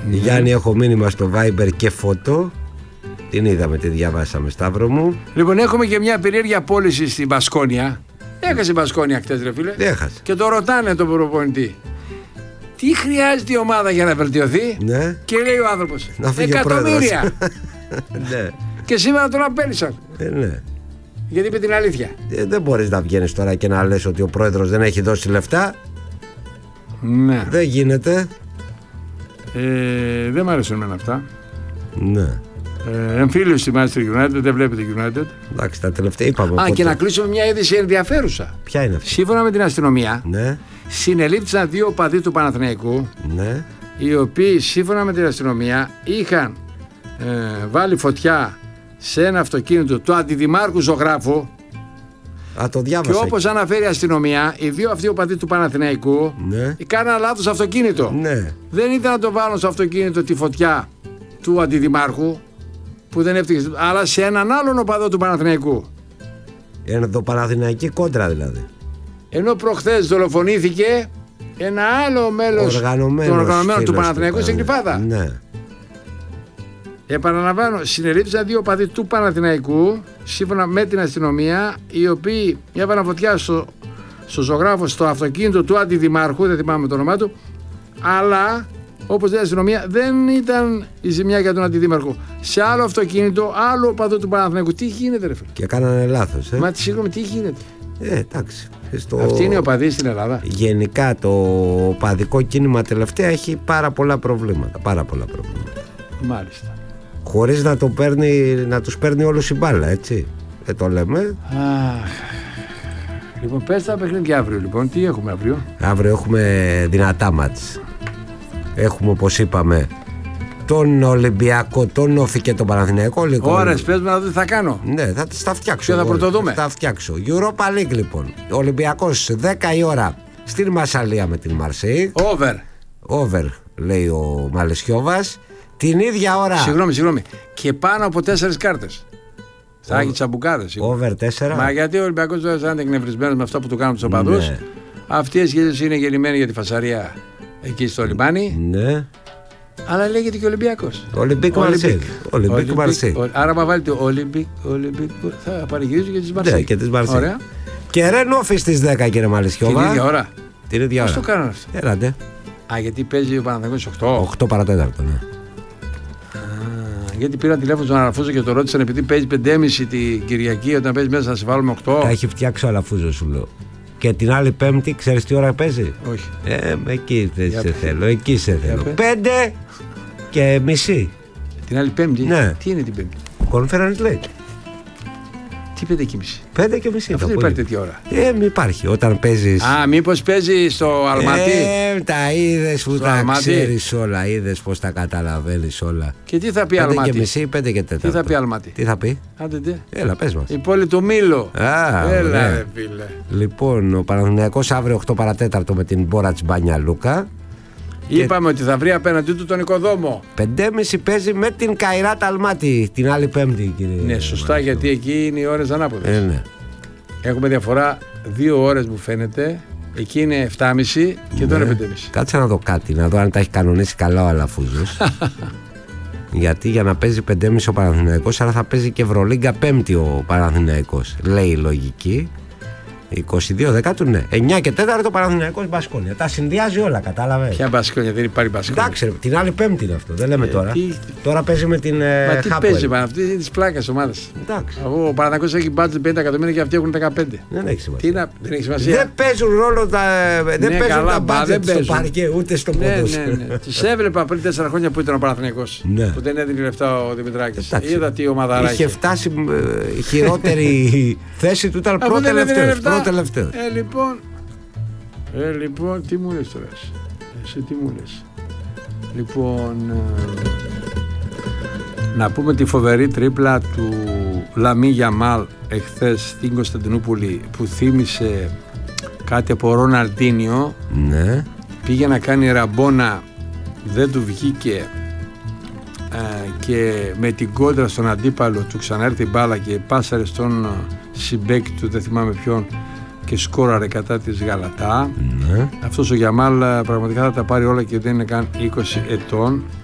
Γιάννη, έχω μήνυμα στο Viber και φωτό. Την είδαμε, τη διαβάσαμε, Σταύρο μου. Λοιπόν, έχουμε και μια περίεργια πώληση στην Μπασκόνια. Έχασε η Μπασκόνια χτες, ρε φίλε. Έχασε. Και το ρωτάνε τον προπονητή. Τι χρειάζεται η ομάδα για να βελτιωθεί? Ναι. Και λέει ο άνθρωπος, να φύγει εκατομμύρια. Ναι. Και σήμερα τον απέλησαν. Ναι. Γιατί είπε την αλήθεια. Δεν μπορείς να βγαίνεις τώρα και να λες ότι ο πρόεδρος δεν έχει δώσει λεφτά. Ναι. Δεν γίνεται. Δεν μ' αρέσουν εμένα αυτά. Ναι. Εμφύλιος στη Manchester United, δεν βλέπετε United. Εντάξει, τα τελευταία είπαμε. Και να κλείσουμε μια είδηση ενδιαφέρουσα. Ποια είναι αυτή? Σύμφωνα με την αστυνομία, ναι, συνελήφθησαν 2 οπαδοί του Παναθηναϊκού, ναι, οι οποίοι σύμφωνα με την αστυνομία είχαν βάλει φωτιά σε ένα αυτοκίνητο του αντιδημάρχου Ζωγράφου. Το διάβασα. Και όπως αναφέρει η αστυνομία, οι 2 αυτοί οπαδοί του Παναθηναϊκού, ναι, κάναν λάθος αυτοκίνητο. Ναι. Δεν ήταν να το βάλουν στο αυτοκίνητο τη φωτιά του αντιδημάρχου, που δεν έφτιαξε, αλλά σε έναν άλλον οπαδό του Παναθηναϊκού. Παναθηναϊκή κόντρα δηλαδή. Ενώ προχθές δολοφονήθηκε ένα άλλο μέλος των οργανωμένων του Παναθηναϊκού στην Κρυφάδα. Ναι. Επαναλαμβάνω, συνελήφθησαν 2 οπαδοί του Παναθηναϊκού, σύμφωνα με την αστυνομία, οι οποίοι έβαλαν φωτιά στο Ζωγράφο, στο αυτοκίνητο του αντιδημάρχου, δεν θυμάμαι το όνομά του, αλλά όπως λέει η αστυνομία, δεν ήταν η ζημιά για τον αντιδήμαρχο. Σε άλλο αυτοκίνητο, άλλο οπαδό του Παναθηναϊκού. Τι γίνεται, ρε φίλε? Και κάνανε λάθος. Μα συγγνώμη, τι γίνεται? Εντάξει. Αυτή είναι η οπαδή στην Ελλάδα. Γενικά το οπαδικό κίνημα τελευταία έχει πάρα πολλά προβλήματα. Μάλιστα. Χωρίς να τους παίρνει όλους η μπάλα, έτσι. Δεν το λέμε. Λοιπόν, πες τα παιχνίδια αύριο, λοιπόν. Τι έχουμε αύριο? Αύριο έχουμε δυνατά μάτς. Έχουμε, όπως είπαμε, τον Ολυμπιακό, τον Όφη και τον Παναθηναϊκό. Ωρες, πες μου να δω τι θα κάνω. Ναι, θα τα φτιάξω. Και θα πρωτοδούμε. Θα φτιάξω. Europa League, λοιπόν. Ο Ολυμπιακός 10 η ώρα στην Μασσαλία με την Μαρσέη. Over, λέει ο Μαλαισιόβας. Την ίδια ώρα. Συγγνώμη. Και πάνω από 4 κάρτες. Θα έχει τσαμπουκάδες. Over 4. Μα γιατί ο Ολυμπιακός δεν είναι εκνευρισμένος με αυτά που του κάνουν τους οπαδούς. Ναι. Αυτοί οι σχέσεις είναι γεννημένοι για τη φασαρία εκεί στο λιμάνι. Ναι. Αλλά λέγεται και Ολυμπιακός. Ολυμπίκ Μαρσέη. Άρα, μα βάλετε Ολυμπίκ, θα πανηγυρίζουν και τις Μαρσέη. Ναι, και τις Μαρσέη. Ωραία. Και Ρεν Όφη στις 10, κύριε Μαλαισιόβα. Την ίδια ώρα. Πώς το κάνουν αυτό? Έλατε. Γιατί παίζει ο Παναθηναϊκός 8. 8 παρατέταρτο, ναι. Γιατί πήρα τηλέφωνο στον Αλαφούζο και το ρώτησαν, επειδή παίζει 5.30 την Κυριακή, όταν παίζει μέσα να σε βάλουμε 8. Τα έχει φτιάξει ο Αλαφούζο, σου λέω. Και την άλλη Πέμπτη, ξέρεις τι ώρα παίζει? Όχι. Εκεί σε θέλω, εκεί σε θέλω. 5:30. Την άλλη Πέμπτη? Ναι. Τι είναι την Πέμπτη? Conference League. Τι 5:30? 5:30. Αυτό δεν υπάρχει τέτοια ώρα. Μην υπάρχει. Όταν παίζεις. Μήπως παίζει στο Αλματί? Τα είδες που τα ξέρεις όλα. Είδες πως τα καταλαβαίνεις όλα. Και τι θα πει Αλματί? 5:30, 5:04. Τι θα πει Αλματί? Τι θα πει? Έλα, πες μας. Η πόλη του Μήλο. Έλα, ρε φίλε. Λοιπόν, ο Παναθηναϊκός αύριο 8 παρατέταρτο με την Μπόρατς Μπάνια Λούκα. Είπαμε ότι θα βρει απέναντί του τον Οικοδόμο. 5:30 παίζει με την Καϊράτ Αλμάτι την άλλη Πέμπτη, κύριε. Ναι, σωστά, γιατί εκεί είναι οι ώρες ανάποδες. Ναι. Έχουμε διαφορά 2 ώρες μου φαίνεται. Εκεί είναι 7:30 και τώρα 5:30. Κάτσε να δω κάτι, να δω αν τα έχει κανονίσει καλά ο Αλαφούζος. Γιατί για να παίζει 5:30 ο Παναθηναϊκός, άρα θα παίζει και Ευρωλίγκα Πέμπτη ο Παναθηναϊκός. Λέει η λογική. 22 Δεκάτου, ναι. 9 και 4 Παναθηναϊκός Μπασκόνια. Τα συνδυάζει όλα, κατάλαβε. Ποια Μπασκόνια, δεν υπάρχει Μπασκόνια? Εντάξει, την άλλη Πέμπτη είναι αυτό, δεν λέμε τώρα. Τώρα παίζει με την Χάπολ. Μα τι παίζει, αυτή είναι τη πλάκα ομάδας. Εντάξει. Ο Παναθηναϊκός έχει μπάτζετ 50 εκατομμύρια και αυτοί έχουν 15. Δεν έχει σημασία. Δεν έχει σημασία. Δεν παίζουν ρόλο τα μπάτζετ στο παρκέ, ούτε στο ποδόσφαιρο. Τους έβλεπα πριν 4 χρόνια που ήταν ο Παναθηναϊκός. Που δεν έδινε λεφτά ο Δημητράκης. Είδα τι ομάδα είχε φτάσει η χειρότερη θέση του, ήταν πρώτο-τελευταίο. Λοιπόν, τι μου λες τώρα? Εσύ τι μου λες? Λοιπόν, να πούμε τη φοβερή τρίπλα του Λαμί Γιαμάλ εχθές στην Κωνσταντινούπολη, που θύμισε κάτι από Ροναλντίνιο. Ναι. Πήγε να κάνει ραμπόνα, δεν του βγήκε, και με την κόντρα στον αντίπαλο του ξανάρθει η μπάλα και πάσαρε στον συμπέκτη του, δεν θυμάμαι ποιον, και σκόραρε κατά της Γαλατά. Ναι. Αυτός ο Γιαμάλ πραγματικά θα τα πάρει όλα και δεν είναι καν 20 ετών.